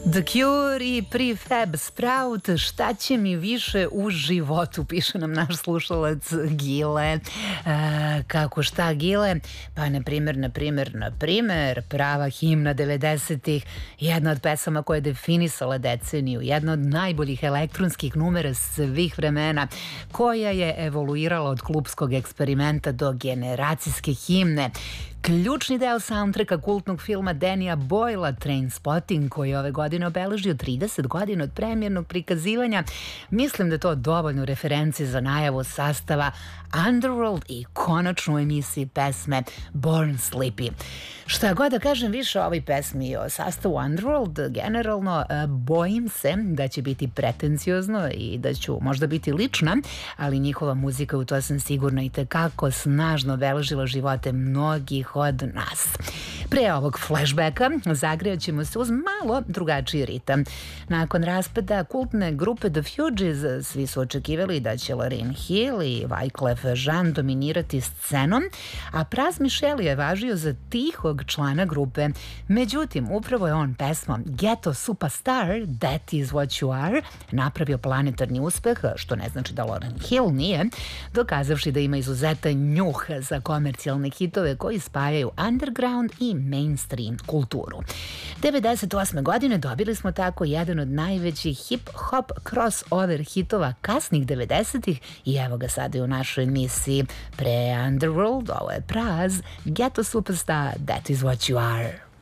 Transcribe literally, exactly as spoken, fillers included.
The Cure i Prefab Sprout, šta će mi više u životu, piše nam naš slušalac Gile. E, kako šta Gile? Pa na primjer, na primjer, na primjer, prava himna devedesetih, jedna od pesama koja je definisala deceniju, jedna od najboljih elektronskih numera svih vremena, koja je evoluirala od klubskog eksperimenta do generacijske himne. Ključni deo soundtracka kultnog filma Danija Boylea Trainspotting, koji je ove godine obeležio trideset godina od premijernog prikazivanja. Mislim da je to dovoljno referenci za najavu sastava Underworld i konačnu emisiji pesme Born Slippy. Šta god da kažem više o ovoj pesmi o sastavu Underworld, generalno bojim se da će biti pretenciozno i da ću možda biti lična, ali njihova muzika, u to sam sigurna, i tekako snažno obeležila živote mnogih od nas. Pre ovog flashbacka zagrejat ćemo se uz malo drugačiji ritam. Nakon raspada kultne grupe The Fugees, svi su očekivali da će Lauryn Hill i Wyclef Jean dominirati scenom, a Pras Michel je važio za tihog člana grupe. Međutim, upravo je on pesmom Ghetto Superstar, That Is What You Are, napravio planetarni uspeh, što ne znači da Lauryn Hill nije, dokazavši da ima izuzetan njuh za komercijalne hitove koji spajaju underground i mainstream kulturu. devedeset osme godine dobili smo tako jedan od najvećih hip-hop crossover hitova kasnih devedesetih i evo ga sada i u našoj emisiji pre Underworld. Ovo je Pras, Ghetto Superstar, That Is What You Are.